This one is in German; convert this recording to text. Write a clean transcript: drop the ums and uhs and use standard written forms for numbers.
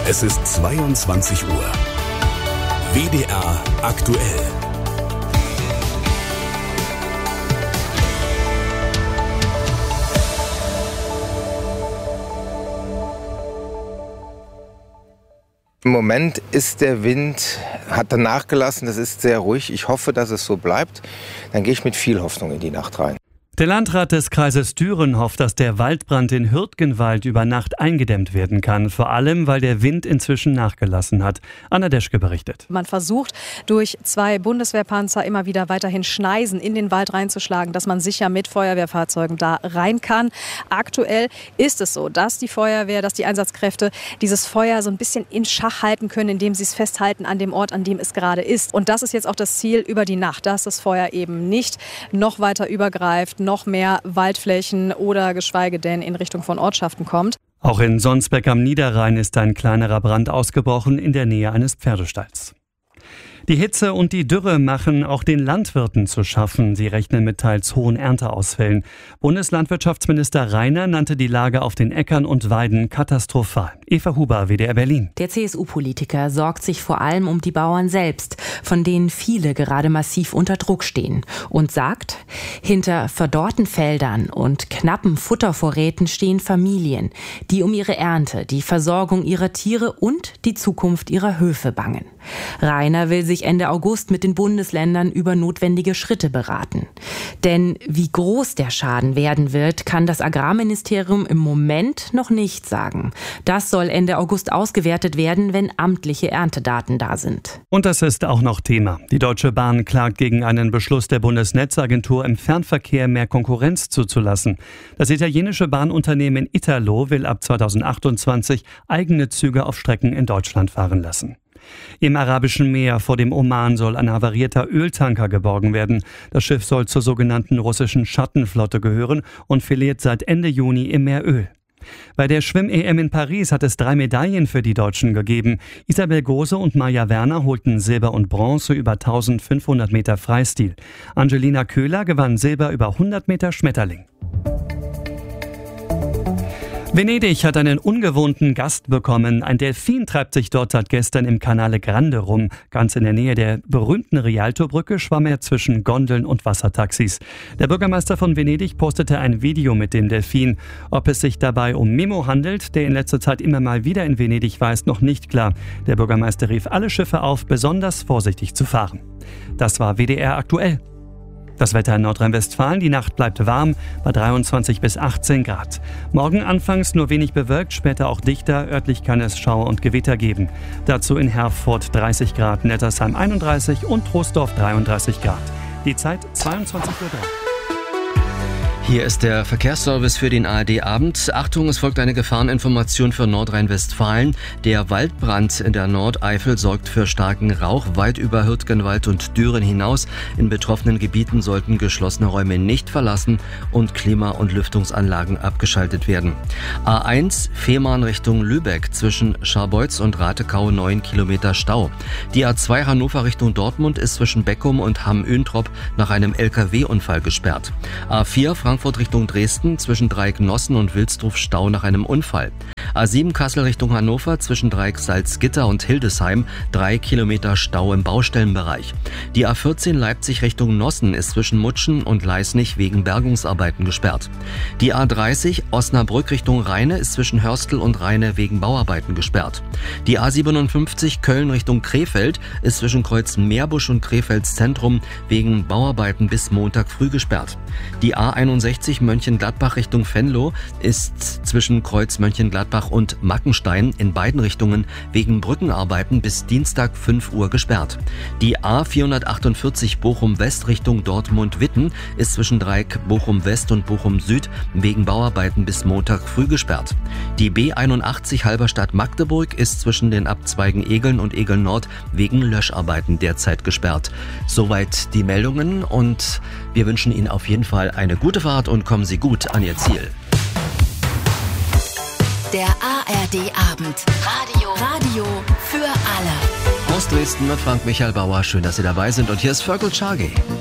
Es ist 22 Uhr. WDR aktuell. Im Moment ist der Wind, hat dann nachgelassen, das ist sehr ruhig. Ich hoffe, dass es so bleibt. Dann gehe ich mit viel Hoffnung in die Nacht rein. Der Landrat des Kreises Düren hofft, dass der Waldbrand in Hürtgenwald über Nacht eingedämmt werden kann. Vor allem, weil der Wind inzwischen nachgelassen hat. Anna Deschke berichtet. Man versucht, durch 2 Bundeswehrpanzer immer wieder weiterhin Schneisen in den Wald reinzuschlagen, dass man sicher mit Feuerwehrfahrzeugen da rein kann. Aktuell ist es so, dass die Feuerwehr, dass die Einsatzkräfte dieses Feuer so ein bisschen in Schach halten können, indem sie es festhalten an dem Ort, an dem es gerade ist. Und das ist jetzt auch das Ziel über die Nacht, dass das Feuer eben nicht noch weiter übergreift, noch mehr Waldflächen oder geschweige denn in Richtung von Ortschaften kommt. Auch in Sonsbeck am Niederrhein ist ein kleinerer Brand ausgebrochen in der Nähe eines Pferdestalls. Die Hitze und die Dürre machen auch den Landwirten zu schaffen. Sie rechnen mit teils hohen Ernteausfällen. Bundeslandwirtschaftsminister Reiner nannte die Lage auf den Äckern und Weiden katastrophal. Eva Huber, WDR Berlin. Der CSU-Politiker sorgt sich vor allem um die Bauern selbst, von denen viele gerade massiv unter Druck stehen. Und sagt, hinter verdorrten Feldern und knappen Futtervorräten stehen Familien, die um ihre Ernte, die Versorgung ihrer Tiere und die Zukunft ihrer Höfe bangen. Reiner will sich Ende August mit den Bundesländern über notwendige Schritte beraten. Denn wie groß der Schaden werden wird, kann das Agrarministerium im Moment noch nicht sagen. Das soll Ende August ausgewertet werden, wenn amtliche Erntedaten da sind. Und das ist auch noch Thema. Die Deutsche Bahn klagt gegen einen Beschluss der Bundesnetzagentur, im Fernverkehr mehr Konkurrenz zuzulassen. Das italienische Bahnunternehmen Italo will ab 2028 eigene Züge auf Strecken in Deutschland fahren lassen. Im Arabischen Meer vor dem Oman soll ein havarierter Öltanker geborgen werden. Das Schiff soll zur sogenannten russischen Schattenflotte gehören und verliert seit Ende Juni im Meer Öl. Bei der Schwimm-EM in Paris hat es 3 Medaillen für die Deutschen gegeben. Isabel Gose und Maja Werner holten Silber und Bronze über 1500 Meter Freistil. Angelina Köhler gewann Silber über 100 Meter Schmetterling. Venedig hat einen ungewohnten Gast bekommen. Ein Delfin treibt sich dort seit gestern im Canale Grande rum. Ganz in der Nähe der berühmten Rialto-Brücke schwamm er zwischen Gondeln und Wassertaxis. Der Bürgermeister von Venedig postete ein Video mit dem Delfin. Ob es sich dabei um Memo handelt, der in letzter Zeit immer mal wieder in Venedig war, ist noch nicht klar. Der Bürgermeister rief alle Schiffe auf, besonders vorsichtig zu fahren. Das war WDR aktuell. Das Wetter in Nordrhein-Westfalen, die Nacht bleibt warm bei 23 bis 18 Grad. Morgen anfangs nur wenig bewölkt, später auch dichter, örtlich kann es Schauer und Gewitter geben. Dazu in Herford 30 Grad, Nettersheim 31 und Troisdorf 33 Grad. Die Zeit 22:03 Uhr. Hier ist der Verkehrsservice für den ARD-Abend. Achtung, es folgt eine Gefahreninformation für Nordrhein-Westfalen. Der Waldbrand in der Nordeifel sorgt für starken Rauch weit über Hürtgenwald und Düren hinaus. In betroffenen Gebieten sollten geschlossene Räume nicht verlassen und Klima- und Lüftungsanlagen abgeschaltet werden. A1 Fehmarn Richtung Lübeck zwischen Scharbeutz und Ratekau 9 Kilometer Stau. Die A2 Hannover Richtung Dortmund ist zwischen Beckum und Hamm-Öhntrop nach einem LKW-Unfall gesperrt. A4 Frankfurt Richtung Dresden zwischen Dreieck-Nossen und Wilsdruf Stau nach einem Unfall. A7 Kassel Richtung Hannover zwischen Dreieck Salzgitter und Hildesheim 3 Kilometer Stau im Baustellenbereich. Die A14 Leipzig Richtung Nossen ist zwischen Mutschen und Leisnig wegen Bergungsarbeiten gesperrt. Die A30 Osnabrück Richtung Rheine ist zwischen Hörstel und Rheine wegen Bauarbeiten gesperrt. Die A57 Köln Richtung Krefeld ist zwischen Kreuz Meerbusch und Krefelds Zentrum wegen Bauarbeiten bis Montag früh gesperrt. Die A61 Mönchengladbach Richtung Venlo ist zwischen Kreuz Mönchengladbach und Mackenstein in beiden Richtungen wegen Brückenarbeiten bis Dienstag 5 Uhr gesperrt. Die A448 Bochum West Richtung Dortmund-Witten ist zwischen Dreieck Bochum West und Bochum Süd wegen Bauarbeiten bis Montag früh gesperrt. Die B81 Halberstadt Magdeburg ist zwischen den Abzweigen Egeln und Egeln Nord wegen Löscharbeiten derzeit gesperrt. Soweit die Meldungen und wir wünschen Ihnen auf jeden Fall eine gute Fahrt und kommen Sie gut an Ihr Ziel. Der ARD-Abend. Radio für alle. Aus Dresden mit Frank Michael Bauer. Schön, dass Sie dabei sind. Und hier ist Fergal Chage.